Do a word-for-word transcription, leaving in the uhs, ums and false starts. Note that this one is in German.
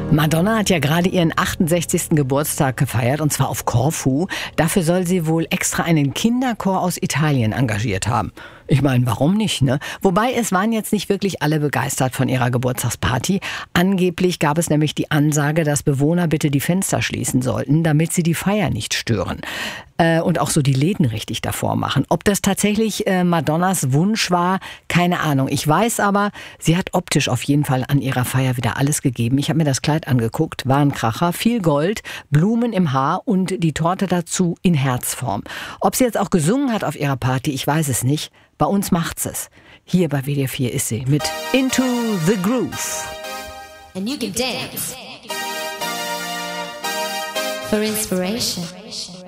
Madonna hat ja gerade ihren achtundsechzigsten Geburtstag gefeiert, und zwar auf Korfu. Dafür soll sie wohl extra einen Kinderchor aus Italien engagiert haben. Ich meine, warum nicht, ne? Wobei, es waren jetzt nicht wirklich alle begeistert von ihrer Geburtstagsparty. Angeblich gab es nämlich die Ansage, dass Bewohner bitte die Fenster schließen sollten, damit sie die Feier nicht stören. Äh, und auch so die Läden richtig davor machen. Ob das tatsächlich äh, Madonnas Wunsch war, keine Ahnung. Ich weiß aber, sie hat optisch auf jeden Fall an ihrer Feier wieder alles gegeben. Ich habe mir das Kleid angeguckt, war ein Kracher, viel Gold, Blumen im Haar und die Torte dazu in Herzform. Ob sie jetzt auch gesungen hat auf ihrer Party, ich weiß es nicht. Bei uns macht's es. Hier bei W D R vier ist sie mit Into the Groove. And you can dance for inspiration.